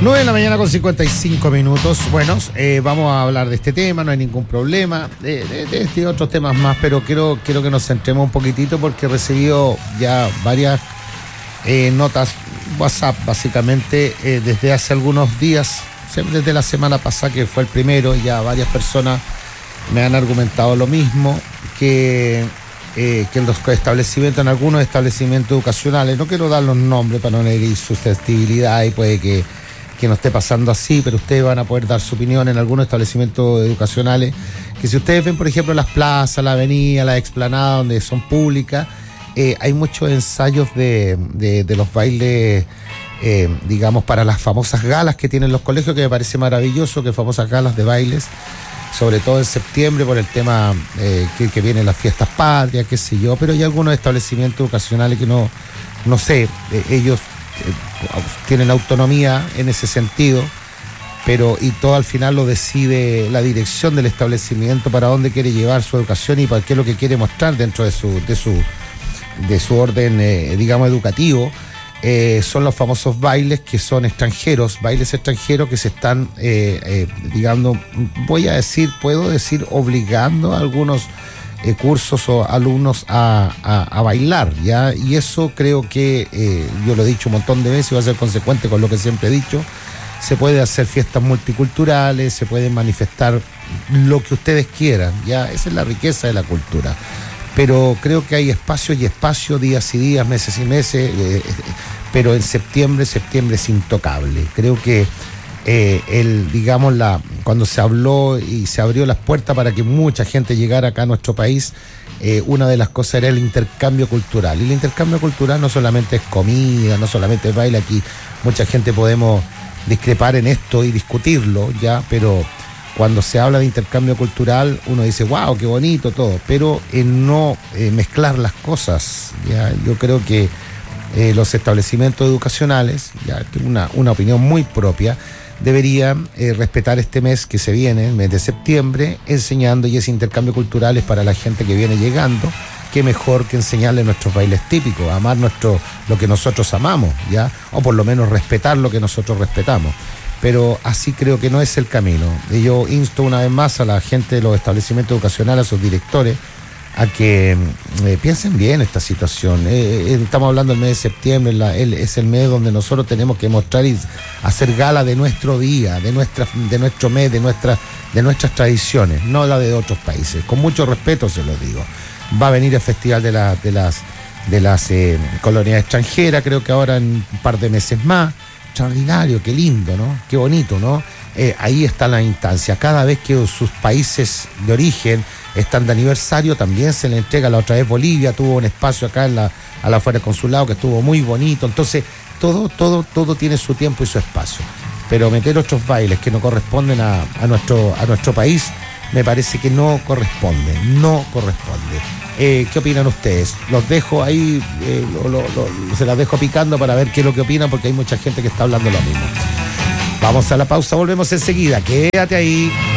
9 de la mañana con 55 minutos. Bueno, vamos a hablar de este tema, no hay ningún problema, de este y otros temas más, pero quiero que nos centremos un poquitito porque he recibido ya varias notas WhatsApp, básicamente, desde hace algunos días, desde la semana pasada que fue el primero, ya varias personas me han argumentado lo mismo, que en los establecimientos, en algunos establecimientos educacionales, no quiero dar los nombres para no herir susceptibilidad y puede que no esté pasando así, pero ustedes van a poder dar su opinión en algunos establecimientos educacionales, que si ustedes ven, por ejemplo, las plazas, la avenida, las explanadas, donde son públicas, hay muchos ensayos de los bailes, digamos, para las famosas galas que tienen los colegios, que me parece maravilloso, que famosas galas de bailes, sobre todo en septiembre por el tema que vienen las fiestas patrias, qué sé yo, pero hay algunos establecimientos educacionales que no sé, ellos tienen autonomía en ese sentido, y todo al final lo decide la dirección del establecimiento para dónde quiere llevar su educación y para qué es lo que quiere mostrar dentro de su orden, digamos, educativo. Son los famosos bailes que son bailes extranjeros que se están, digamos, puedo decir, obligando a algunos cursos o alumnos a bailar, ¿ya? Y eso creo que, yo lo he dicho un montón de veces y voy a ser consecuente con lo que siempre he dicho, se puede hacer fiestas multiculturales, se pueden manifestar lo que ustedes quieran, ¿ya? Esa es la riqueza de la cultura. Pero creo que hay espacios y espacios, días y días, meses y meses, pero en septiembre es intocable. Creo que cuando se habló y se abrió las puertas para que mucha gente llegara acá a nuestro país, una de las cosas era el intercambio cultural. Y el intercambio cultural no solamente es comida, no solamente es baile. Aquí mucha gente podemos discrepar en esto y discutirlo, ya, pero cuando se habla de intercambio cultural, uno dice, wow, qué bonito todo, pero no mezclar las cosas, ¿ya? Yo creo que los establecimientos educacionales, ya tengo una opinión muy propia, deberían respetar este mes que se viene, el mes de septiembre, enseñando, y ese intercambio cultural es para la gente que viene llegando. Qué mejor que enseñarle nuestros bailes típicos, amar lo que nosotros amamos, ¿ya? O por lo menos respetar lo que nosotros respetamos. Pero así creo que no es el camino. Y yo insto una vez más a la gente de los establecimientos educacionales, a sus directores, a que piensen bien esta situación. Estamos hablando del mes de septiembre, es el mes donde nosotros tenemos que mostrar y hacer gala de nuestro día, de nuestro mes, de nuestras tradiciones, no la de otros países. Con mucho respeto se lo digo. Va a venir el Festival de las colonias extranjeras, creo que ahora en un par de meses más. Extraordinario, qué lindo, ¿no? Qué bonito, ¿no? Ahí está la instancia. Cada vez que sus países de origen están de aniversario, también se le entrega. La otra vez Bolivia tuvo un espacio acá a la afuera del consulado que estuvo muy bonito. Entonces, todo tiene su tiempo y su espacio. Pero meter otros bailes que no corresponden a nuestro país, me parece que no corresponde. ¿Qué opinan ustedes? Los dejo ahí, se las dejo picando para ver qué es lo que opinan, porque hay mucha gente que está hablando lo mismo. Vamos a la pausa, volvemos enseguida. Quédate ahí.